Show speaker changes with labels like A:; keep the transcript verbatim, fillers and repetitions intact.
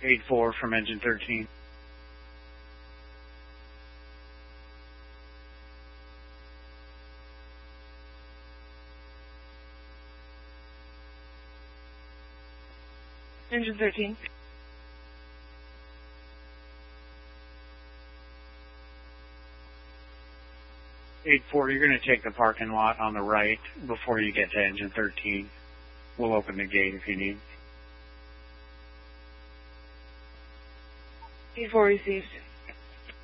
A: eight four from engine thirteen.
B: Engine thirteen.
A: eight four, you're going to take the parking lot on the right before you get to engine thirteen. We'll open the gate if you need.
B: eight four received.